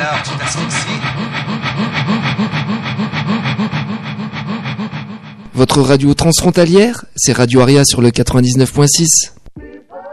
Alors, tu t'asphyxies? Votre radio transfrontalière, c'est Radio Aria sur le 99.6.